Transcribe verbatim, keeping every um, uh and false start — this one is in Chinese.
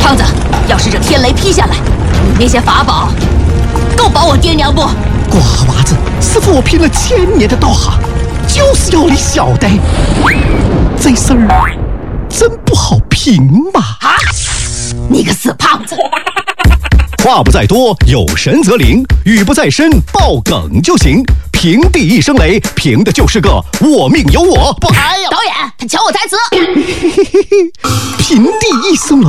胖子，要是这天雷劈下来，你那些法宝够保我爹娘不？ 瓜娃子，师傅我拼了千年的道行，就是要你晓得，这事儿真不好评嘛！ 啊！你个死胖子！ 话不在多，有神则灵；语不在深，爆梗就行。平地一声雷，凭的就是个我命由我不。 哎呀，导演，他抢我台词。 平地一声雷。